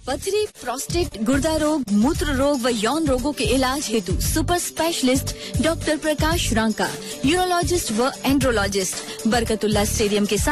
पथरी, प्रोस्टेट, गुर्दा रोग, मूत्र रोग व यौन रोगों के इलाज हेतु सुपर स्पेशलिस्ट डॉक्टर प्रकाश रांका, यूरोलॉजिस्ट व एंड्रोलॉजिस्ट, बरकतुल्लाह स्टेडियम के साथ